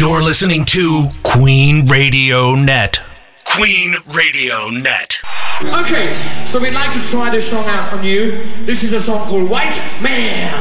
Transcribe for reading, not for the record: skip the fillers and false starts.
You're listening to Queen Radio Net. Queen Radio Net. Okay, so we'd like to try this song out on you. This is a song called White Man.